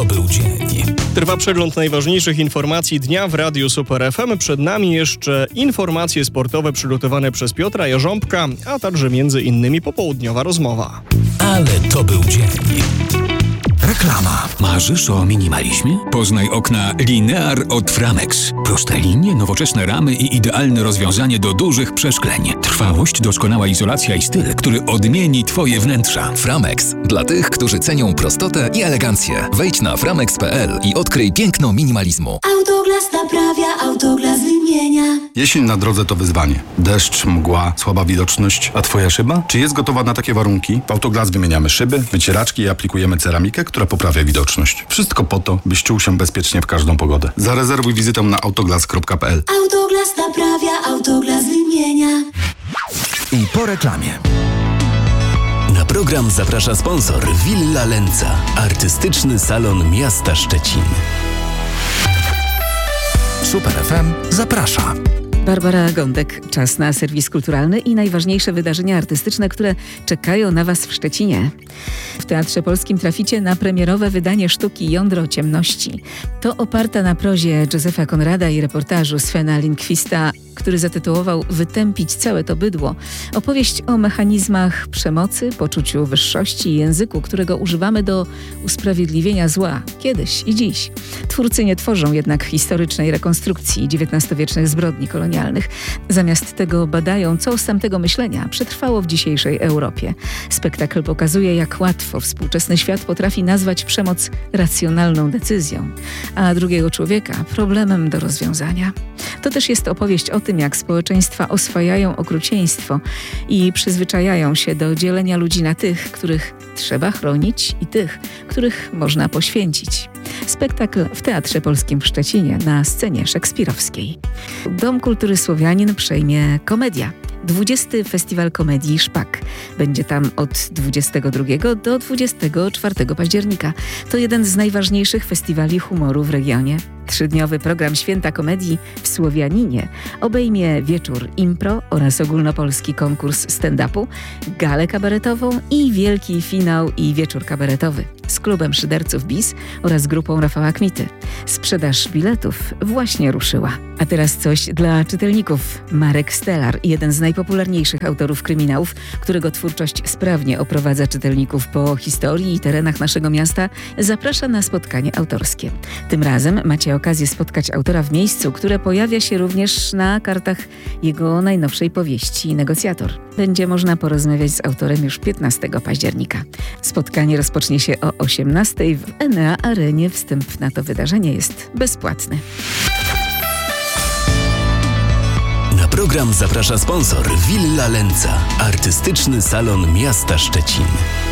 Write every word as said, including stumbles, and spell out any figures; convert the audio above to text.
To był dzień. Trwa przegląd najważniejszych informacji dnia w Radiu Super F M. Przed nami jeszcze informacje sportowe przygotowane przez Piotra Jarząbka, a także między innymi popołudniowa rozmowa. Ale to był dzień. Reklama. Marzysz o minimalizmie? Poznaj okna Linear od Framex. Proste linie, nowoczesne ramy i idealne rozwiązanie do dużych przeszkleń. Trwałość, doskonała izolacja i styl, który odmieni Twoje wnętrza. Framex. Dla tych, którzy cenią prostotę i elegancję. Wejdź na framex kropka p l i odkryj piękno minimalizmu. Autoglas naprawia, Autoglas wymienia. Jesień na drodze to wyzwanie. Deszcz, mgła, słaba widoczność. A Twoja szyba? Czy jest gotowa na takie warunki? W Autoglas wymieniamy szyby, wycieraczki i aplikujemy ceramikę, która poprawia widoczność. Wszystko po to, byś czuł się bezpiecznie w każdą pogodę. Zarezerwuj wizytę na autoglas kropka p l. Autoglas naprawia, Autoglas wymienia. I po reklamie. Na program zaprasza sponsor Villa Lenca, artystyczny salon miasta Szczecin. Super F M zaprasza. Barbara Gądek. Czas na serwis kulturalny i najważniejsze wydarzenia artystyczne, które czekają na Was w Szczecinie. W Teatrze Polskim traficie na premierowe wydanie sztuki Jądro ciemności. To oparta na prozie Józefa Konrada i reportażu Svena Lindqvista, który zatytułował Wytępić całe to bydło. Opowieść o mechanizmach przemocy, poczuciu wyższości i języku, którego używamy do usprawiedliwienia zła, kiedyś i dziś. Twórcy nie tworzą jednak historycznej rekonstrukcji dziewiętnastowiecznych zbrodni kolonialnych. Zamiast tego badają, co z tamtego myślenia przetrwało w dzisiejszej Europie. Spektakl pokazuje, jak łatwo współczesny świat potrafi nazwać przemoc racjonalną decyzją, a drugiego człowieka problemem do rozwiązania. To też jest opowieść o tym, jak społeczeństwa oswajają okrucieństwo i przyzwyczajają się do dzielenia ludzi na tych, których trzeba chronić i tych, których można poświęcić. Spektakl w Teatrze Polskim w Szczecinie na scenie szekspirowskiej. Dom Kultury Słowianin przejmie Komedia. dwudziesty Festiwal Komedii Szpak. Będzie tam od dwudziestego drugiego do dwudziestego czwartego października. To jeden z najważniejszych festiwali humoru w regionie. Trzydniowy program Święta Komedii w Słowianinie obejmie wieczór impro oraz ogólnopolski konkurs stand-upu, galę kabaretową i wielki finał i wieczór kabaretowy z klubem szyderców bis oraz grupą Rafała Kmity. Sprzedaż biletów właśnie ruszyła. A teraz coś dla czytelników. Marek Stellar, jeden z najpopularniejszych autorów kryminałów, którego twórczość sprawnie oprowadza czytelników po historii i terenach naszego miasta, zaprasza na spotkanie autorskie. Tym razem macie okazję spotkać autora w miejscu, które pojawia się również na kartach jego najnowszej powieści Negocjator. Będzie można porozmawiać z autorem już piętnastego października. Spotkanie rozpocznie się o osiemnastej w Enea Arenie. Wstęp na to wydarzenie jest bezpłatny. Na program zaprasza sponsor Villa Lenca, artystyczny salon miasta Szczecin.